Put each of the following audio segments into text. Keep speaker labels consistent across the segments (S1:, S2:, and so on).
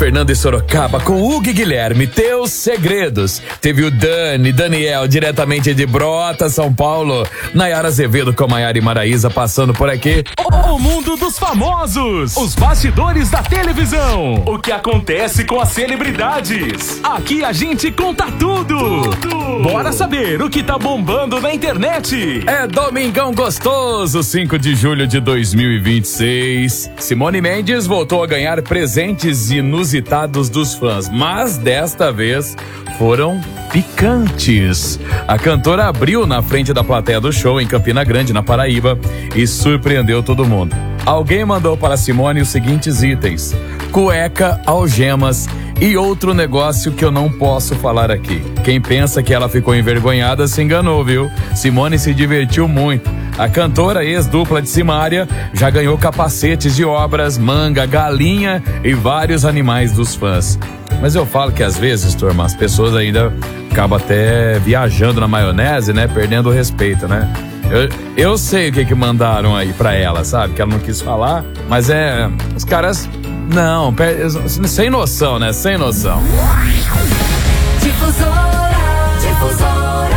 S1: Fernando e Sorocaba com Hugo e Guilherme, Teus Segredos. Teve o Daniel, diretamente de Brota, São Paulo. Nayara Azevedo com Maiara e Maraísa passando por aqui.
S2: O mundo dos famosos, os bastidores da televisão, o que acontece com as celebridades. Aqui a gente conta tudo. Bora saber o que tá bombando na internet.
S1: É Domingão Gostoso, 5 de julho de 2026. Simone Mendes voltou a ganhar presentes inusitados dos fãs, mas desta vez foram picantes. A cantora abriu na frente da plateia do show em Campina Grande, na Paraíba, e surpreendeu todo mundo. Alguém mandou para Simone os seguintes itens: cueca, algemas e outro negócio que eu não posso falar aqui. Quem pensa que ela ficou envergonhada se enganou, viu? Simone se divertiu muito. A cantora ex-dupla de Simária já ganhou capacetes de obras, manga, galinha e vários animais dos fãs. Mas eu falo que às vezes, turma, as pessoas ainda acabam até viajando na maionese, né? Perdendo o respeito, né? Eu sei o que mandaram aí pra ela, sabe? Que ela não quis falar, mas os caras, não, sem noção, né? Sem noção.
S3: Difusora.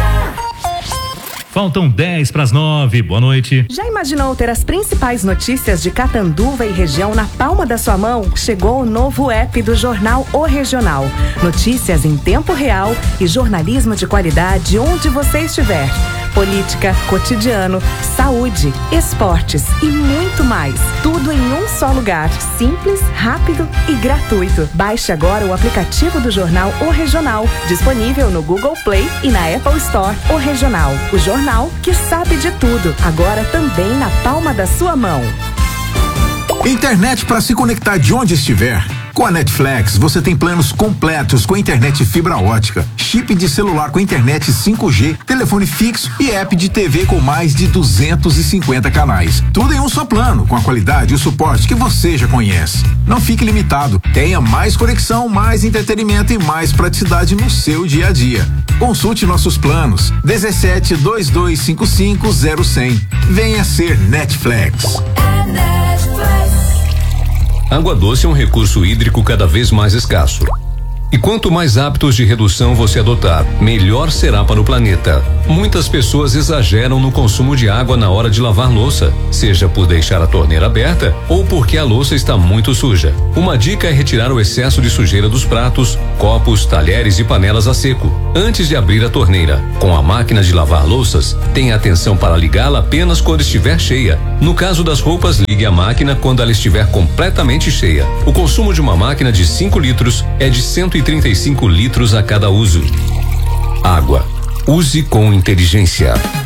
S2: Faltam 10 para as 9. Boa noite.
S4: Já imaginou ter as principais notícias de Catanduva e região na palma da sua mão? Chegou o novo app do Jornal O Regional. Notícias em tempo real e jornalismo de qualidade onde você estiver. Política, cotidiano, saúde, esportes e muito mais. Tudo em um só lugar. Simples, rápido e gratuito. Baixe agora o aplicativo do Jornal O Regional. Disponível no Google Play e na Apple Store. O Regional. O jornal que sabe de tudo. Agora também na palma da sua mão.
S5: Internet para se conectar de onde estiver. Com a Netflix, você tem planos completos com internet fibra ótica, chip de celular com internet 5G, telefone fixo e app de TV com mais de 250 canais. Tudo em um só plano, com a qualidade e o suporte que você já conhece. Não fique limitado. Tenha mais conexão, mais entretenimento e mais praticidade no seu dia a dia. Consulte nossos planos. 17-2255-0100. Venha ser Netflix.
S6: Água doce é um recurso hídrico cada vez mais escasso. E quanto mais hábitos de redução você adotar, melhor será para o planeta. Muitas pessoas exageram no consumo de água na hora de lavar louça, seja por deixar a torneira aberta ou porque a louça está muito suja. Uma dica é retirar o excesso de sujeira dos pratos, copos, talheres e panelas a seco, antes de abrir a torneira. Com a máquina de lavar louças, tenha atenção para ligá-la apenas quando estiver cheia. No caso das roupas, ligue a máquina quando ela estiver completamente cheia. O consumo de uma máquina de 5 litros é de 135 litros a cada uso. Água. Use com inteligência.